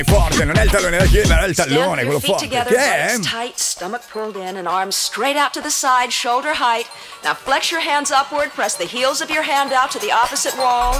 Forte, non è il tallone da Achille, è il Stand tallone, with quello your feet forte. together, Che è? legs tight, stomach pulled in, and arms straight out to the side, shoulder height. Now flex your hands upward, press the heels of your hand out to the opposite wall.